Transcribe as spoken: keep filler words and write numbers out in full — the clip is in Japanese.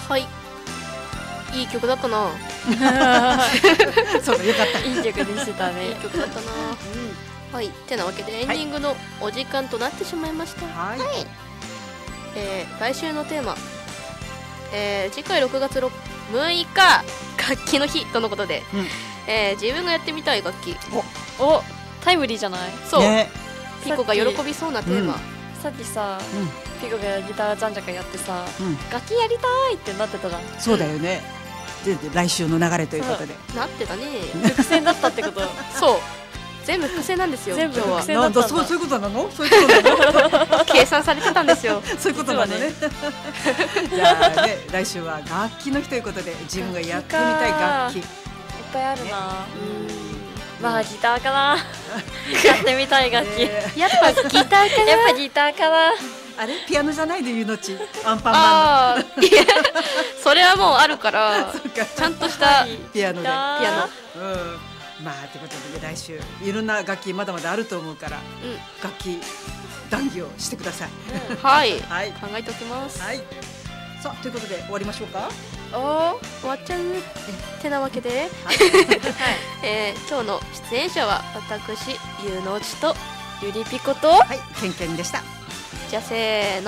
はい、いい曲だったな。 そうだ、よかった。 いい曲でしたね。 いい曲だったな。はい、てなわけでエンディングのお時間となってしまいました。 はい、 えー、来週のテーマ、えー、次回ろくがつむいか楽器の日とのことで、 うん、 えー、自分がやってみたい楽器、 おおタイムリーじゃない？ そう、 ね、 ピコが喜びそうなテーマ、うん、 さっきさ、うん、ピコがギターじゃんじゃかやってさ、うん、楽器やりたいってなってたじゃん。 そうだよね。で来週の流れということでなってたね。 伏線だったってこと。 そう、全部伏線なんですよ。 全部伏線だったんだ。そういうことなの？そういうことなの？ 計算されてたんですよ。 そういうことなのね。じゃあね、来週は楽器の日ということで、自分がやってみたい楽器いっぱいあるな。まあギターかな。やってみたい楽器。 やっぱギターかな。 やっぱギターかな。 あれピアノじゃないで、ゆのちアンパンマンの。 それはもうあるからちゃんとしたピアノで、ピアノ、うん、まあということで来週いろんな楽器まだまだあると思うから、うん、楽器談義をしてください。 うん、はい、はい、考えておきます。 はい、さあということで終わりましょうか。 お終わっちゃうてなわけで、はいえー、今日の出演者は私ゆうのちとゆりぴこと、 はい、けんけんでした。 じゃあせーの。